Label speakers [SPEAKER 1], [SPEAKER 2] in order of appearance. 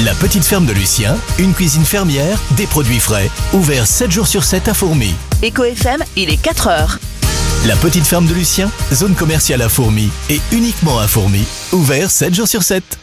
[SPEAKER 1] La petite ferme de Lucien, une cuisine fermière, des produits frais, ouvert 7 jours sur 7 à Fourmies.
[SPEAKER 2] Éco FM, il est 4h.
[SPEAKER 1] La petite ferme de Lucien, zone commerciale à Fourmies et uniquement à Fourmies, ouvert 7 jours sur 7.